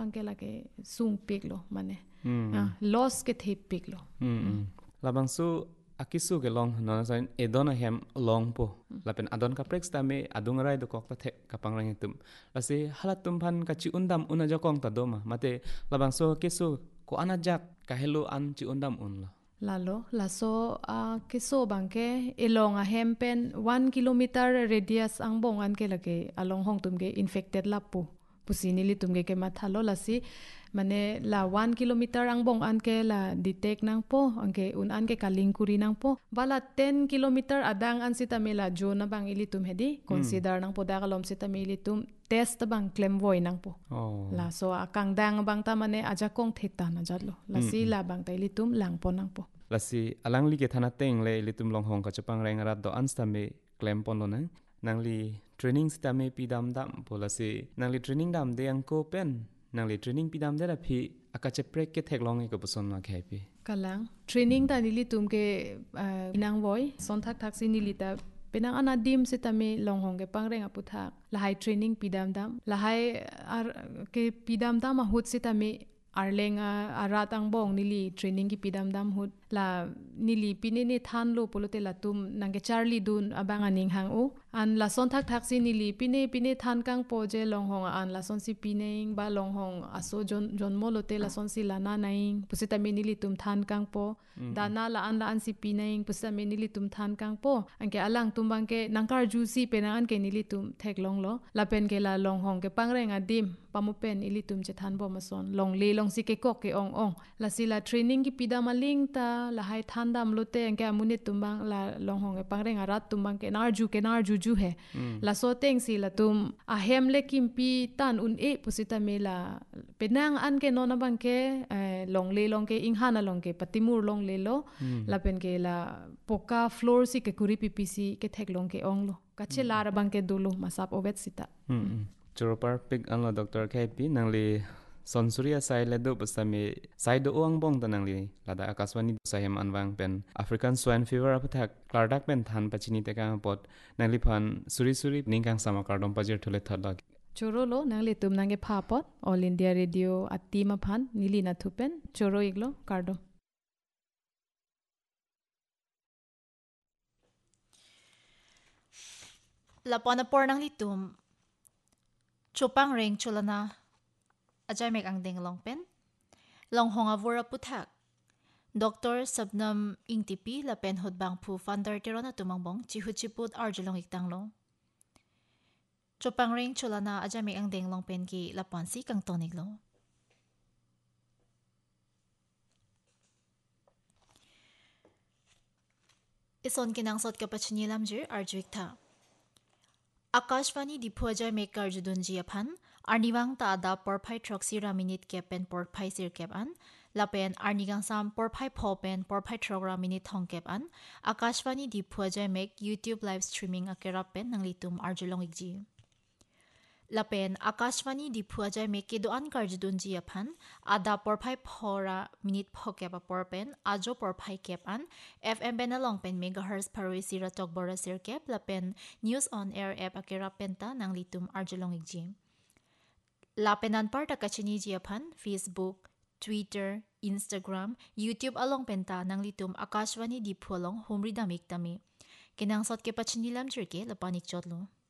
bang ke la ke sung pik lo mane loss ke the pik lo labang su akisu ke long no sain edona hem long po lapen adon ka prex ta me adung rai do kok ta the kapang rang tum lasi halatum phan ka chi undam una jo kong ta doma mate labang so kisu ko anajak ka helo an chi undam un lalo laso ke so bang ke elong a hempen 1 kilometer radius ang bong an ke lage along hong tum ke infected lapu pusini li tum ke mathalo lasi mane la 1 kilometer ang bong an ke la detect nang po angke un an ke kalingkuri nang po bala 10 kilometer adang an sitamela jo na bang ilitum hedi consider nang po da kalom sitamilitum test bang claim voi nang po la so akang dang bang ta mane aja kong theta na jalo la si la bang ta ilitum lang po nang po lasi alang li ke thana teng le ilitum long hong ka chapang reng rat do an sta me claim pon lo na nangli training sta me pidam dam polasi nangli training dam de ang ko pen nangli training pidam de la phi akache prek ke thek long ke poson na khai pi kalang training ta nili tum ke inang voi son thak thak si nili ta penang anadim se tame long hong ke pangreng aputhak la hai training pidam dam la hai ke pidam dam hut se tame arlenga aratang bong nili training ki pidam dam hut la nili pinene than lo polote la tum nangke charlie dun abanga ning hang u an la son thak thak si nili pine than kang poje long hong an la son si pineing ba long hong aso jon molote la son si lana naing pusita me nili tum than kang po dana la an si pineing pusita me nili tum than kang po anke alang tum bangke nangkar ju si penang an ke nili tum thek long lo la pen ke la long hong ke pangreng adim pamupen ili tum che than bo mason long le long si ke kok ke ong la si la training ki pidama ling ta la hai thandam lote angke amuni tumbang la long hong e pangreng arat tumbang ke nar ju he la so teng si la tum a hem le kimpi tan un e pusita me la penang an ke nona bang ke long le long ke inghana long ke patimur long le lo la pen ke la poka floor si ke kuri ppc ke thek long ke ong lo kache lar bang ke dulu masap ovet sita Choropar pig anlo Dr. KP nangli sonsuria sai ledo pasami sai do ang bong tanangli lada akaswani sahem anwang pen African swine fever apathak kardak pen than pachini te ka pot nangli phan suri ningkang sama kardom pajir thule thada choro lo nangli tum nange pha pot all india radio atti ma phan nili na thupen choro iglo kardom lapona por nang litum chupang reng chulana ajay mek ang ding long pen long honga vura puthak Dr. Sabnam Ingtipi la pen hot bang pu founder tirona tumangbong chihuchiput arjulong iktang lo chupang reng chulana ajay mek ang ding long pen ki lapon si kang tonig lo ison kinang sot kapachinilam jir arjuik tha Akashvani dipuajay maker judunji aphan arniwang ta ada porphai troxy raminit kepen porphai sir kepan lapen arnigang sam porphai phopen porphai trogra minute thong kepan Akashvani dipuajay make YouTube live streaming akerapen nanglitum arjulong igji lapen Akashvani dipuajay make kedoan karjudunji aphan ada porphai phora minute phokepa porpen ajo porphai kepan FM benalong pen megahertz paroi sira tokbora sir kep lapen news on air app akera penta nanglitum arjulong igji lapenan parta kachini ji aphan Facebook Twitter Instagram YouTube along penta nanglitum Akashvani diphualong humri damik tami kinang sot ke pachinilam jirke lapanik chotlo